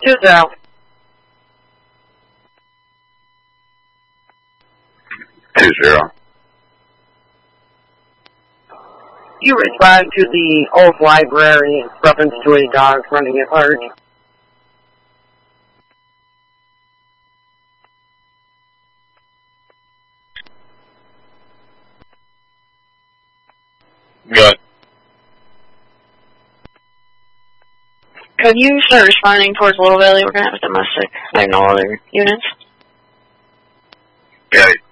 2 South. Two zero. You respond to the old library in reference to a dog running at large. Good. Could you start responding towards Little Valley? We're going to have domestic, like no other units. Okay.